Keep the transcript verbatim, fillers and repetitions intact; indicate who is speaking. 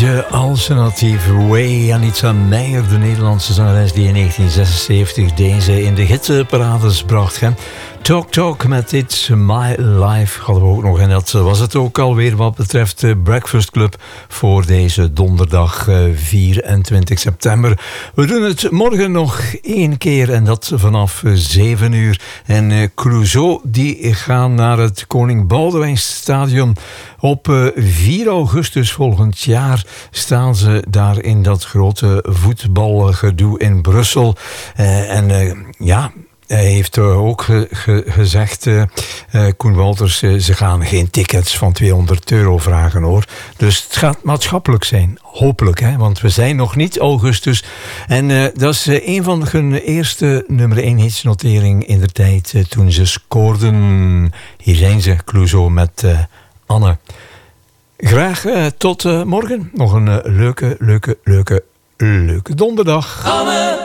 Speaker 1: De alternatieve Way. Anita Meijer, de Nederlandse zangeres die in negentien zesenzeventig deze in de hitparades bracht. Hè. Talk Talk met It's My Life hadden we ook nog. En dat was het ook alweer wat betreft de Breakfast Club voor deze donderdag vierentwintig september. We doen het morgen nog één keer en dat vanaf zeven uur. En Clouseau die gaan naar het Koning Boudewijnstadion. Op vier augustus volgend jaar staan ze daar in dat grote voetbalgedoe in Brussel. Uh, en uh, ja... Hij heeft ook ge- ge- gezegd, uh, uh, Koen Wouters, uh, ze gaan geen tickets van tweehonderd euro vragen hoor. Dus het gaat maatschappelijk zijn, hopelijk, hè? Want we zijn nog niet augustus. En uh, dat is uh, een van hun eerste nummer één hitsnotering in de tijd uh, toen ze scoorden. Hier zijn ze, Clouseau met uh, Anne. Graag uh, tot uh, morgen. Nog een uh, leuke, leuke, leuke, leuke donderdag. Anne!